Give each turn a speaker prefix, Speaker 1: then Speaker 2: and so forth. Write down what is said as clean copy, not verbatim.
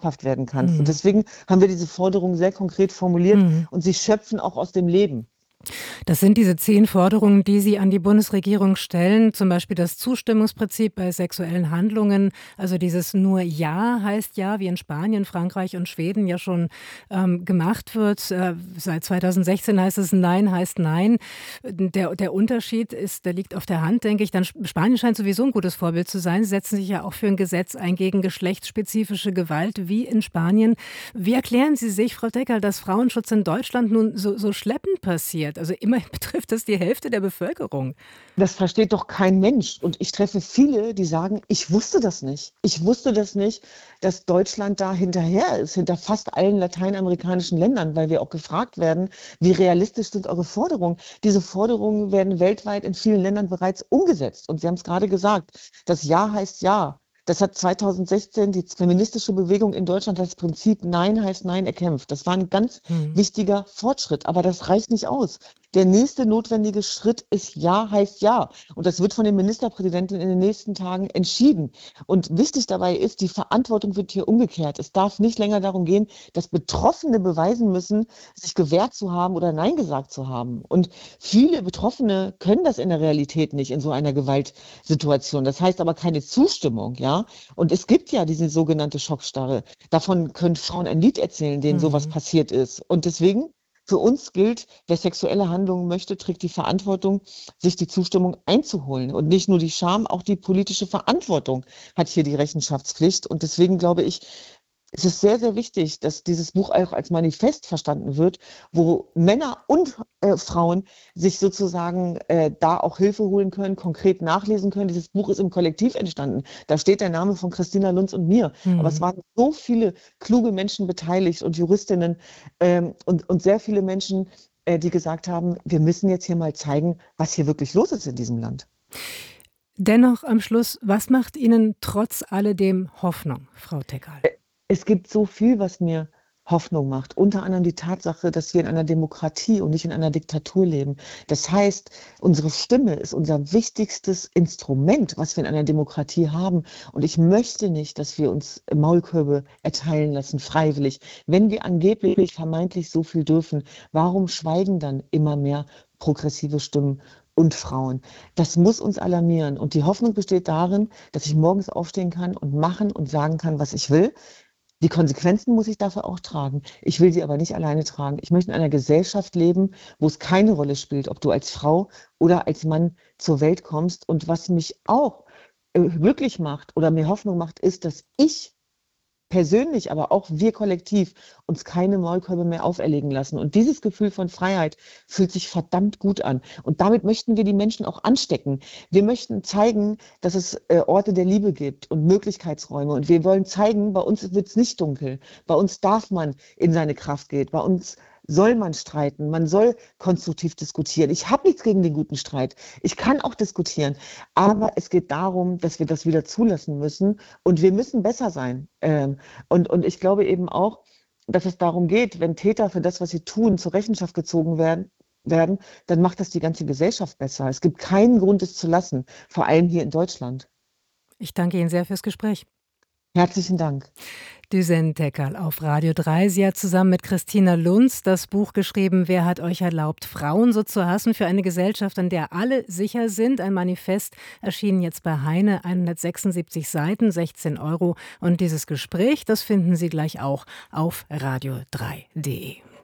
Speaker 1: habhaft werden kannst. Und deswegen haben wir diese Forderung sehr konkret formuliert und sie schöpfen auch aus dem Leben.
Speaker 2: Das sind diese 10 Forderungen, die Sie an die Bundesregierung stellen, zum Beispiel das Zustimmungsprinzip bei sexuellen Handlungen, also dieses nur Ja heißt Ja, wie in Spanien, Frankreich und Schweden ja schon gemacht wird. Seit 2016 heißt es Nein heißt Nein. Der Unterschied der liegt auf der Hand, denke ich. Dann Spanien scheint sowieso ein gutes Vorbild zu sein. Sie setzen sich ja auch für ein Gesetz ein gegen geschlechtsspezifische Gewalt, wie in Spanien. Wie erklären Sie sich, Frau Teckerl, dass Frauenschutz in Deutschland nun so schleppend passiert? Also immerhin betrifft das die Hälfte der Bevölkerung.
Speaker 1: Das versteht doch kein Mensch. Und ich treffe viele, die sagen, ich wusste das nicht. Ich wusste das nicht, dass Deutschland da hinterher ist, hinter fast allen lateinamerikanischen Ländern, weil wir auch gefragt werden, wie realistisch sind eure Forderungen? Diese Forderungen werden weltweit in vielen Ländern bereits umgesetzt. Und Sie haben es gerade gesagt, das Ja heißt Ja. Das hat 2016 die feministische Bewegung in Deutschland das Prinzip Nein heißt Nein erkämpft. Das war ein ganz wichtiger Fortschritt, aber das reicht nicht aus. Der nächste notwendige Schritt ist Ja heißt Ja. Und das wird von den Ministerpräsidenten in den nächsten Tagen entschieden. Und wichtig dabei ist, die Verantwortung wird hier umgekehrt. Es darf nicht länger darum gehen, dass Betroffene beweisen müssen, sich gewehrt zu haben oder Nein gesagt zu haben. Und viele Betroffene können das in der Realität nicht in so einer Gewaltsituation. Das heißt aber keine Zustimmung, ja. Und es gibt ja diese sogenannte Schockstarre. Davon können Frauen ein Lied erzählen, denen sowas passiert ist. Und deswegen für uns gilt, wer sexuelle Handlungen möchte, trägt die Verantwortung, sich die Zustimmung einzuholen. Und nicht nur die Scham, auch die politische Verantwortung hat hier die Rechenschaftspflicht. Und deswegen glaube ich, es ist sehr, sehr wichtig, dass dieses Buch auch als Manifest verstanden wird, wo Männer und Frauen sich sozusagen da auch Hilfe holen können, konkret nachlesen können. Dieses Buch ist im Kollektiv entstanden. Da steht der Name von Christina Lunz und mir. Aber es waren so viele kluge Menschen beteiligt und Juristinnen und sehr viele Menschen, die gesagt haben, wir müssen jetzt hier mal zeigen, was hier wirklich los ist in diesem Land.
Speaker 2: Dennoch am Schluss, was macht Ihnen trotz alledem Hoffnung, Frau Teckerl?
Speaker 1: Es gibt so viel, was mir Hoffnung macht. Unter anderem die Tatsache, dass wir in einer Demokratie und nicht in einer Diktatur leben. Das heißt, unsere Stimme ist unser wichtigstes Instrument, was wir in einer Demokratie haben. Und ich möchte nicht, dass wir uns Maulkörbe erteilen lassen, freiwillig. Wenn wir angeblich vermeintlich so viel dürfen, warum schweigen dann immer mehr progressive Stimmen und Frauen? Das muss uns alarmieren. Und die Hoffnung besteht darin, dass ich morgens aufstehen kann und machen und sagen kann, was ich will. Die Konsequenzen muss ich dafür auch tragen. Ich will sie aber nicht alleine tragen. Ich möchte in einer Gesellschaft leben, wo es keine Rolle spielt, ob du als Frau oder als Mann zur Welt kommst. Und was mich auch glücklich macht oder mir Hoffnung macht, ist, dass ich persönlich, aber auch wir kollektiv uns keine Maulkörbe mehr auferlegen lassen. Und dieses Gefühl von Freiheit fühlt sich verdammt gut an. Und damit möchten wir die Menschen auch anstecken. Wir möchten zeigen, dass es Orte der Liebe gibt und Möglichkeitsräume. Und wir wollen zeigen, bei uns wird es nicht dunkel. Bei uns darf man in seine Kraft gehen. Bei uns soll man streiten, man soll konstruktiv diskutieren. Ich habe nichts gegen den guten Streit. Ich kann auch diskutieren. Aber es geht darum, dass wir das wieder zulassen müssen und wir müssen besser sein. Und ich glaube eben auch, dass es darum geht, wenn Täter für das, was sie tun, zur Rechenschaft gezogen werden, dann macht das die ganze Gesellschaft besser. Es gibt keinen Grund, es zu lassen, vor allem hier in Deutschland.
Speaker 2: Ich danke Ihnen sehr fürs Gespräch.
Speaker 1: Herzlichen Dank.
Speaker 2: Düsen Teckerl auf Radio 3. Sie hat zusammen mit Christina Lunz das Buch geschrieben, Wer hat euch erlaubt, Frauen so zu hassen, für eine Gesellschaft, in der alle sicher sind. Ein Manifest erschienen jetzt bei Heine, 176 Seiten, 16 €. Und dieses Gespräch, das finden Sie gleich auch auf radio3.de.